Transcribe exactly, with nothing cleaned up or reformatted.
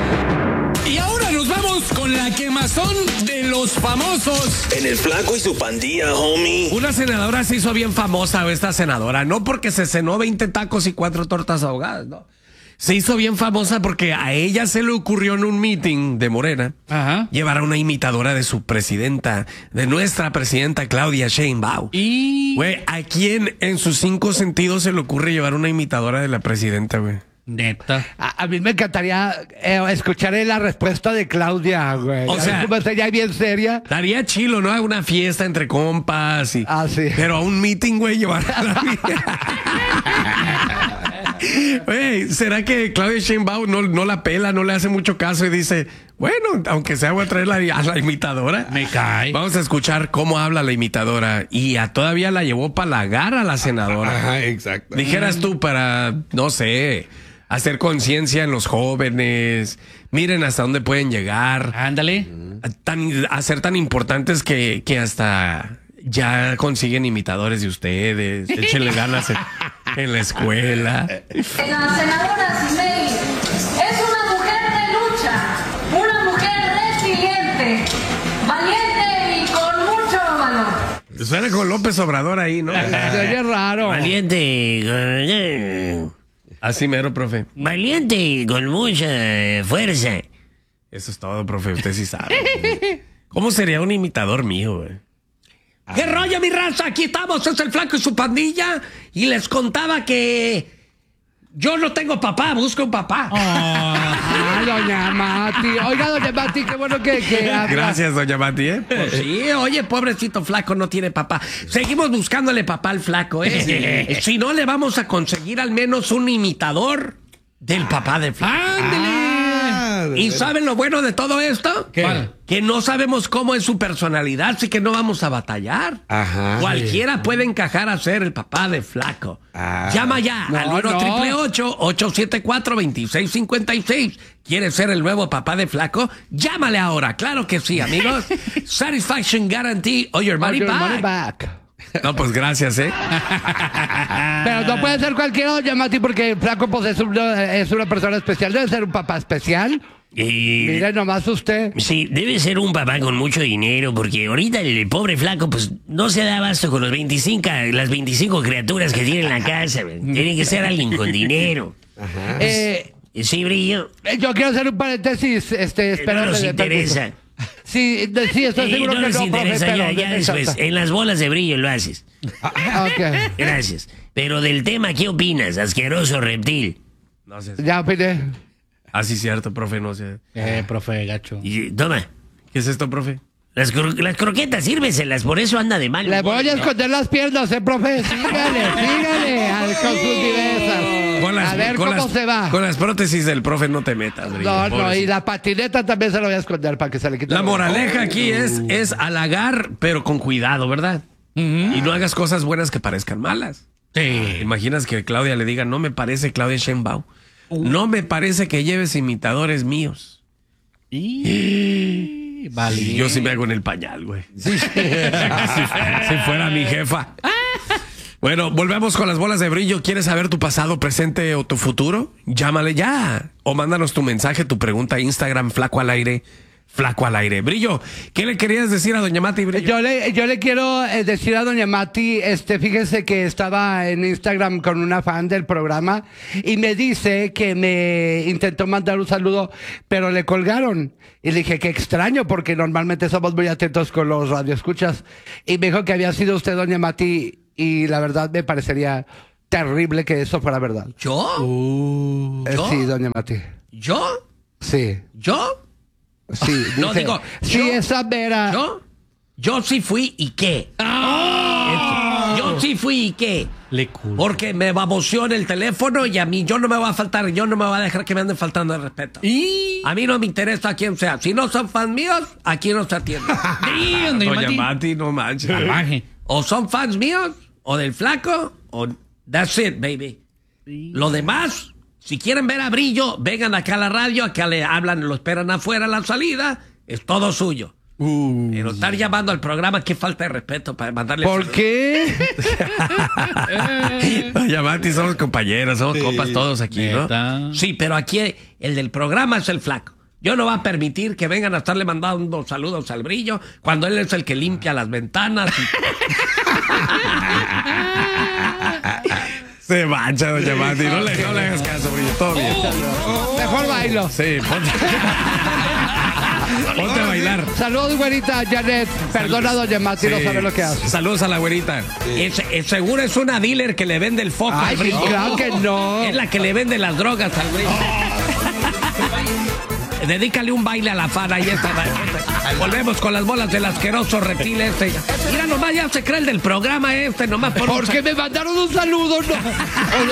Y ahora nos vamos con la quemazón de los famosos. En el Flaco y su pandilla, homie. Una senadora se hizo bien famosa, esta senadora, no porque se cenó veinte tacos y cuatro tortas ahogadas, no. Se hizo bien famosa porque a ella se le ocurrió en un meeting de Morena Ajá. llevar a una imitadora de su presidenta, de nuestra presidenta Claudia Sheinbaum. Y... Güey, ¿a quién en sus cinco sentidos se le ocurre llevar una imitadora de la presidenta, güey? Neta. A, a mí me encantaría eh, escuchar la respuesta de Claudia, güey. O sea, como ella bien seria. Daría chilo, ¿no? A una fiesta entre compas y... Ah, sí. Pero a un meeting, güey, llevar a la... Güey, ¿será que Claudia Sheinbaum no, no la pela, no le hace mucho caso y dice, bueno, aunque sea voy a traer la, a la imitadora? Me cae. Vamos a escuchar cómo habla la imitadora. Y a, todavía la llevó para halagar a la senadora. Ajá, exacto. Dijeras tú para, no sé, hacer conciencia en los jóvenes. Miren hasta dónde pueden llegar. Ándale. Tan, a ser tan importantes que, que hasta ya consiguen imitadores de ustedes. Échenle ganas en, en la escuela. La senadora Simei es una mujer de lucha, una mujer resiliente, valiente y con mucho valor. Suena con López Obrador ahí, ¿no? Se oye raro. Valiente, Así mero, profe. valiente con mucha fuerza. Eso es todo, profe. Usted sí sabe. ¿Cómo sería un imitador mío, güey? ¿Qué rollo, mi raza? Aquí estamos, es el Flaco y su pandilla. Y les contaba que yo no tengo papá, busco un papá. Ay, doña Mati. Oiga, doña Mati, qué bueno que... que habla. Gracias, doña Mati, ¿eh? Pues sí, oye, pobrecito Flaco, no tiene papá. Seguimos buscándole papá al Flaco, ¿eh? Si no, le vamos a conseguir al menos un imitador del papá de Flaco. ¡Ándale! ¿Y saben lo bueno de todo esto? ¿Qué? Que no sabemos cómo es su personalidad, así que no vamos a batallar. Ajá. Cualquiera puede encajar a ser el papá de Flaco. Ah. Llama ya No, al uno no. triple ocho, ocho siete cuatro, dos seis cinco seis. ¿Quieres ser el nuevo papá de Flaco? Llámale ahora, claro que sí, amigos. Satisfaction Guarantee or your money Your back. money back. No, pues gracias, ¿eh? Pero no puede ser cualquiera, doña Mati, porque el Flaco pues, es, una, es una persona especial. Debe ser un papá especial. Eh, Mire nomás usted. sí, debe ser un papá con mucho dinero, porque ahorita el, el pobre Flaco pues no se da abasto con los veinticinco, las veinticinco criaturas que tiene en la casa. Tiene que ser alguien con dinero. Eh, Sí, Brillo. yo quiero hacer un paréntesis. Este, Eh, espera, no nos de- interesa. permiso. Sí, de- sí, estoy Eh, seguro no que nos no, profe, interesa, pero ya, de- ya después. exacto. En las bolas de brillo lo haces. Ok, Gracias. Pero del tema, ¿qué opinas, asqueroso reptil? No sé. ya opiné. Así es cierto, profe, no sé. Eh, profe, gacho. Y, toma, ¿Qué es esto, profe? las, cro- las croquetas, sírveselas, por eso anda de mal. Le humor. voy a esconder las piernas, eh, profe. Sígale, sígale. al- Con sus diversas. Con las, A ver con cómo las- se va. Con las prótesis del profe no te metas, Brillo, No, no, y pobrecito. la patineta también se la voy a esconder para que se le quite. La moraleja aquí es, es halagar, pero con cuidado, ¿verdad? Y no hagas cosas buenas que parezcan malas. Sí. Imaginas que Claudia le diga, no me parece Claudia Sheinbaum. No me parece que lleves imitadores míos. Y... Vale. Y yo sí me hago en el pañal, güey. si, si fuera mi jefa. Bueno, volvemos con las bolas de brillo. ¿Quieres saber tu pasado, presente o tu futuro? Llámale ya. O mándanos tu mensaje, tu pregunta a Instagram, Flaco al aire. Flaco al aire. Brillo, ¿qué le querías decir a doña Mati, Brillo? Yo le, yo le quiero eh, decir a doña Mati, este, fíjese que estaba en Instagram con una fan del programa y me dice que me intentó mandar un saludo, pero le colgaron. Y le dije, qué extraño, porque normalmente somos muy atentos con los radioescuchas. Y me dijo que había sido usted, doña Mati, y la verdad me parecería terrible que eso fuera verdad. ¿Yo? Eh, ¿Yo? sí, doña Mati. ¿Yo? Sí, ¿Yo? sí. No, dice, digo, sí, yo- esa vera. ¿Yo? Yo sí fui y qué. Yo sí fui y qué. Le culo. Porque me baboseó en el teléfono y a mí yo no me voy a faltar, yo no me voy a dejar que me anden faltando el respeto. Y... A mí no me interesa quién sea. Si no son fans míos, aquí no se atiende. Sí, doña Doña Mati. Mati, no manches. Salvaje. O son fans míos, o del Flaco, o that's it, baby. Lo demás, si quieren ver a Brillo, vengan acá a la radio, acá le hablan, lo esperan afuera a la salida, es todo suyo. Pero estar llamando al programa, qué falta de respeto para mandarle... ¿Por qué? Doña Mati, somos compañeros, somos Sí. compas todos aquí, ¿no? Neta. Sí, pero aquí el del programa es el Flaco. Yo no voy a permitir que vengan a estarle mandando saludos al Brillo cuando él es el que limpia las ventanas. Y... Se mancha, doña Mati. No le, no le hagas caso, Brillo. Todo bien. Mejor bailo. Sí, ponte, ponte a bailar. Saludos, güerita Janet. Perdona, doña Mati, no Sí. sabe lo que hace. Saludos a la güerita. Es, es- seguro es una dealer que le vende el foco Ay, al Brillo. claro que no. Es la que le vende las drogas al Brillo. Dedícale un baile a la fana. Ahí está. Volvemos con las bolas del asqueroso reptil este. Mira, nomás ya se cree el del programa este, nomás por... ¿Por qué me mandaron un saludo? No.